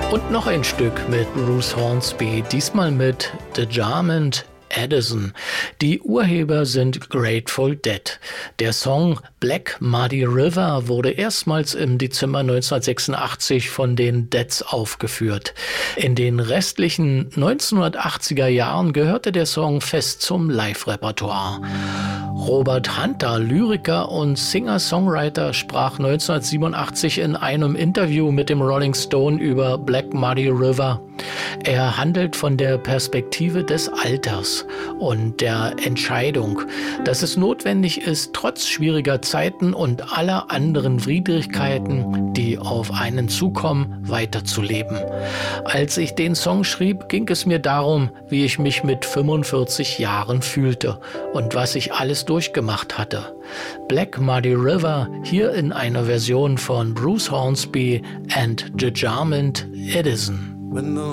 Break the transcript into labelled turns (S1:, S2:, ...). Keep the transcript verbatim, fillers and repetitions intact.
S1: Und noch ein Stück mit Bruce Hornsby, diesmal mit The Jarmond Edison. Die Urheber sind Grateful Dead. Der Song Black Muddy River wurde erstmals im Dezember neunzehnhundertsechsundachtzig von den Deads aufgeführt. In den restlichen neunzehnhundertachtziger Jahren gehörte der Song fest zum Live-Repertoire. Robert Hunter, Lyriker und Singer-Songwriter, sprach neunzehnhundertsiebenundachtzig in einem Interview mit dem Rolling Stone über Black Muddy River. Er handelt von der Perspektive des Alters und der Entscheidung, dass es notwendig ist, trotz schwieriger Zeiten und aller anderen Widrigkeiten, die auf einen zukommen, weiterzuleben. Als ich den Song schrieb, ging es mir darum, wie ich mich mit fünfundvierzig Jahren fühlte und was ich alles durchgemacht hatte. Black Muddy River hier in einer Version von Bruce Hornsby and The Jarmond Edison.